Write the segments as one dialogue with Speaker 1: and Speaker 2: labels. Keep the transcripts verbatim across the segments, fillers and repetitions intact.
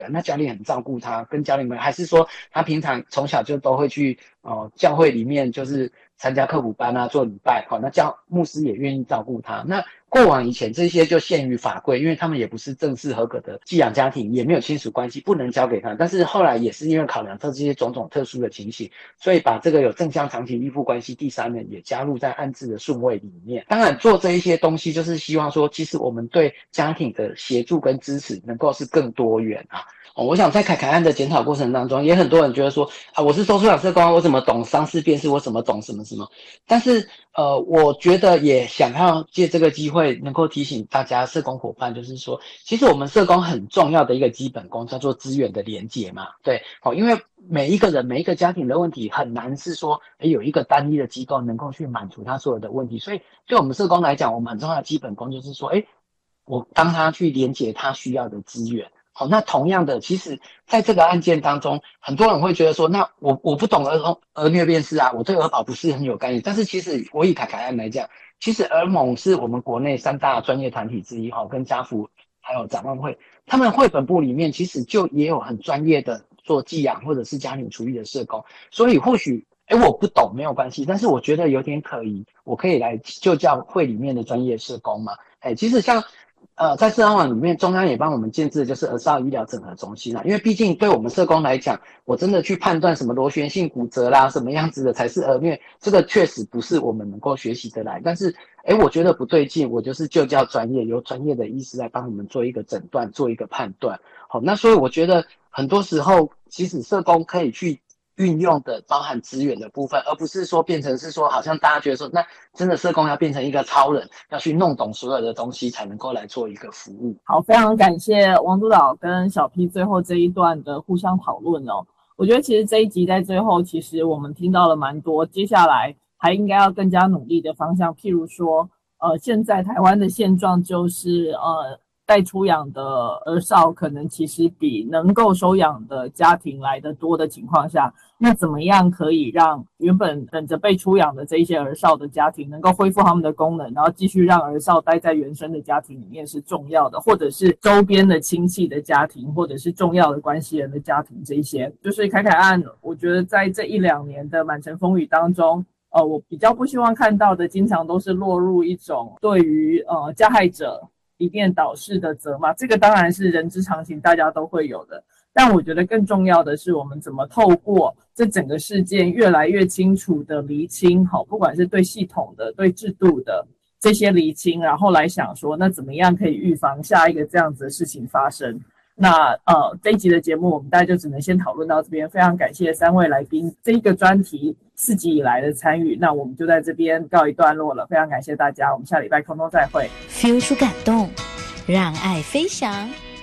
Speaker 1: 那家里很照顾他，跟家里们，还是说他平常从小就都会去呃教会里面就是参加课辅班啊，做礼拜，好、哦，那教牧师也愿意照顾他。那过往以前这些就限于法规，因为他们也不是正式合格的寄养家庭，也没有亲属关系，不能交给他。但是后来也是因为考量到这些种种特殊的情形，所以把这个有正向长期依附关系第三人也加入在安置的顺位里面。当然做这一些东西就是希望说，其实我们对家庭的协助跟支持能够是更多元啊。哦，我想在凯凯案的检讨过程当中，也很多人觉得说啊，我是收出养社工，我怎么懂丧事辨识，我怎么懂什么什么？但是呃，我觉得也想要借这个机会，能够提醒大家社工伙伴，就是说，其实我们社工很重要的一个基本功叫做资源的连结嘛，对，好、哦，因为每一个人、每一个家庭的问题很难是说，诶，有一个单一的机构能够去满足他所有的问题，所以对我们社工来讲，我们很重要的基本功就是说，诶，我当他去连结他需要的资源。好，那同样的，其实在这个案件当中，很多人会觉得说，那我我不懂儿童儿虐辨识啊，我对儿保不是很有概念。但是其实我以凯凯案来讲，其实儿盟是我们国内三大专业团体之一，哈，跟家福还有展望会，他们绘本部里面其实就也有很专业的做寄养或者是家庭处理的社工，所以或许。诶，我不懂没有关系，但是我觉得有点可疑，我可以来就教会里面的专业社工嘛。诶，其实像呃，在社安网里面，中央也帮我们建置的就是儿少医疗整合中心啦。因为毕竟对我们社工来讲，我真的去判断什么螺旋性骨折啦，什么样子的才是儿虐，这个确实不是我们能够学习得来。但是，诶，我觉得不对劲，我就是就教专业，由专业的医师来帮我们做一个诊断，做一个判断。好，那所以我觉得很多时候，其实社工可以去运用的包含资源的部分，而不是说变成是说好像大家觉得说那真的社工要变成一个超人，要去弄懂所有的东西才能够来做一个服务。
Speaker 2: 好，非常感谢王督导跟小 P 最后这一段的互相讨论哦。我觉得其实这一集在最后，其实我们听到了蛮多接下来还应该要更加努力的方向，譬如说呃，现在台湾的现状就是呃待出养的儿少可能其实比能够收养的家庭来得多的情况下，那怎么样可以让原本等着被出养的这一些儿少的家庭能够恢复他们的功能，然后继续让儿少待在原生的家庭里面是重要的，或者是周边的亲戚的家庭，或者是重要的关系人的家庭，这一些就是凯凯案。我觉得在这一两年的满城风雨当中，呃，我比较不希望看到的，经常都是落入一种对于呃加害者一面倒式的责骂，这个当然是人之常情，大家都会有的。但我觉得更重要的是，我们怎么透过这整个事件越来越清楚的厘清，好，不管是对系统的、对制度的这些厘清，然后来想说，那怎么样可以预防下一个这样子的事情发生？那呃，这一集的节目我们大概就只能先讨论到这边。非常感谢三位来宾这一个专题四集以来的参与，那我们就在这边告一段落了。非常感谢大家，我们下礼拜空中再会。
Speaker 3: feel 出感动，让爱飞翔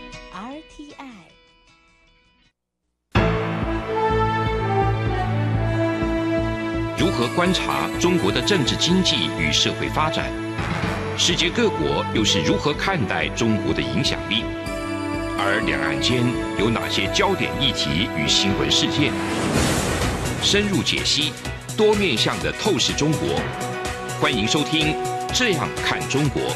Speaker 3: R T I。
Speaker 4: 如何观察中国的政治经济与社会发展？世界各国又是如何看待中国的影响力？而两岸间有哪些焦点议题与新闻事件？深入解析，多面向的透视中国。欢迎收听《这样看中国》。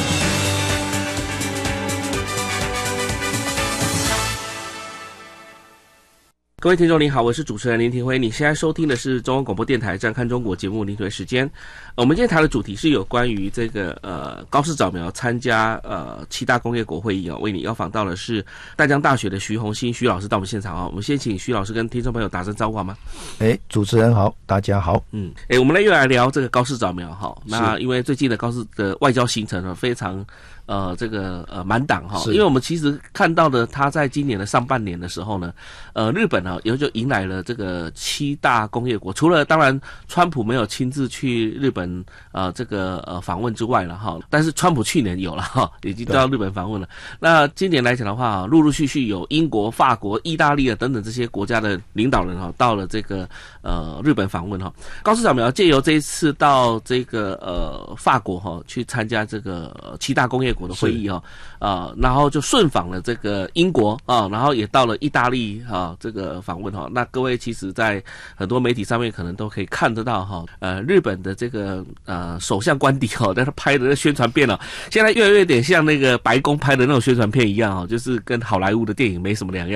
Speaker 5: 各位听众您好，我是主持人林廷辉，你现在收听的是中央广播电台《这样看中国》节目林廷辉时间。我们今天谈的主题是有关于这个呃高市早苗参加呃七大工业国会议哦，为你邀访到的是淡江大学的徐宏新徐老师到我们现场啊、哦，我们先请徐老师跟听众朋友打声招呼好吗？
Speaker 6: 哎，主持人好，大家好。
Speaker 5: 嗯，哎，我们来又来聊这个高市早苗哈。那因为最近的高市的外交行程呢非常呃这个呃满档哈，因为我们其实看到的他在今年的上半年的时候呢，呃日本呢，以后就迎来了这个七大工业国，除了当然川普没有亲自去日本呃这个呃访问之外了哈，但是川普去年有了哈，已经到日本访问了。那今年来讲的话，陆陆续续有英国、法国、意大利啊等等这些国家的领导人哈，到了这个呃日本访问哈。高市早苗借由这一次到这个呃法国哈去参加这个、呃、七大工业国。 国的会议哦，啊、呃，然后就顺访了这个英国啊、呃，然后也到了意大利啊、呃，这个访问哈、哦。那各位其实在很多媒体上面可能都可以看得到哈、哦，呃，日本的这个呃首相官邸哦，在他拍的那宣传片哦，现在越来越有点像那个白宫拍的那种宣传片一样哦，就是跟好莱坞的电影没什么两样。